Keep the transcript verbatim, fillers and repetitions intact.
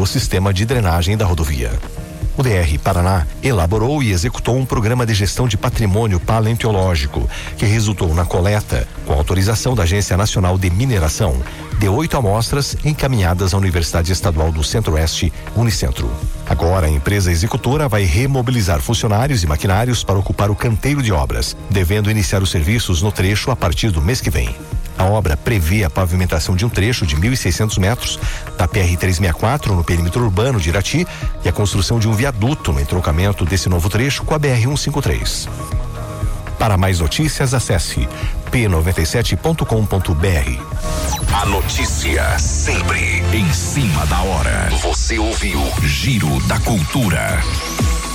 do sistema de drenagem da rodovia. O D R Paraná elaborou e executou um programa de gestão de patrimônio paleontológico, que resultou na coleta, com autorização da Agência Nacional de Mineração, de oito amostras encaminhadas à Universidade Estadual do Centro-Oeste, Unicentro. Agora, a empresa executora vai remobilizar funcionários e maquinários para ocupar o canteiro de obras, devendo iniciar os serviços no trecho a partir do mês que vem. A obra prevê a pavimentação de um trecho de mil e seiscentos metros da P R trezentos e sessenta e quatro no perímetro urbano de Irati e a construção de um viaduto no entroncamento desse novo trecho com a B R cento e cinquenta e três. Para mais notícias, acesse p noventa e sete ponto com ponto b r. A notícia sempre em cima da hora. Você ouviu Giro da Cultura.